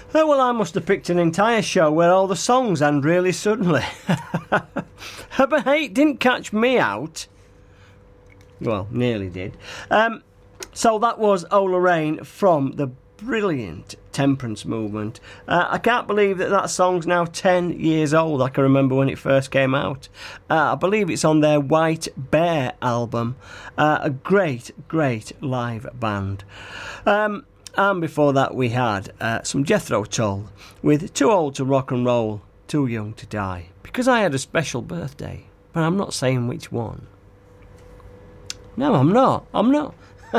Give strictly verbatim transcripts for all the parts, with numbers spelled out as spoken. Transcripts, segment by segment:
Oh, well, I must have picked an entire show where all the songs end really suddenly. But hey, it didn't catch me out. Well, nearly did. Um, so that was Ola Rain from the brilliant Temperance Movement. Uh, I can't believe that that song's now ten years old. I can remember when it first came out. Uh, I believe it's on their White Bear album. Uh, a great, great live band. Um... And before that we had uh, some Jethro Tull with Too Old to Rock and Roll, Too Young to Die. Because I had a special birthday, but I'm not saying which one. No, I'm not. I'm not.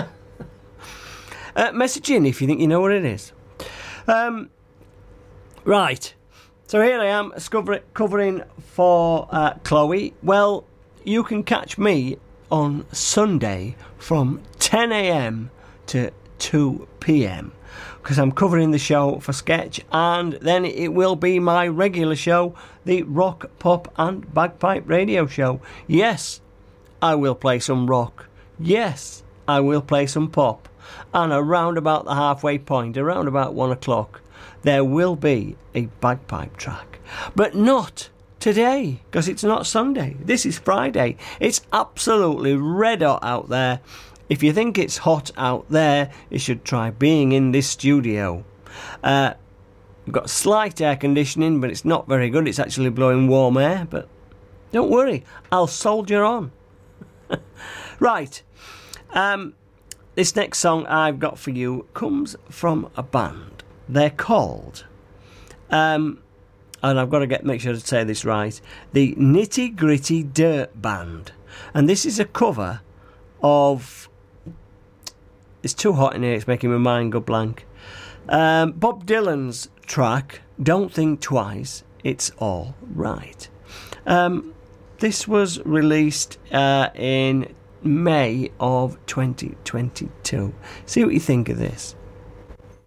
uh, message in if you think you know what it is. Um, right. So here I am covering for uh, Chloe. Well, you can catch me on Sunday from ten a.m. to two p.m. because I'm covering the show for Sketch, and then it will be my regular show, the Rock, Pop and Bagpipe Radio Show. Yes, I will play some rock. Yes, I will play some pop. And around about the halfway point, around about one o'clock, there will be a bagpipe track. But not today, because it's not Sunday. This is Friday. It's absolutely red hot out there. If you think it's hot out there, you should try being in this studio. Uh, we've got slight air conditioning, but it's not very good. It's actually blowing warm air, but don't worry, I'll soldier on. Right, um, this next song I've got for you comes from a band. They're called, um, and I've got to get make sure to say this right, the Nitty Gritty Dirt Band. And this is a cover of... It's too hot in here, it's making my mind go blank. Um, Bob Dylan's track, Don't Think Twice, It's All Right. Um, this was released uh, in May of twenty twenty-two. See what you think of this.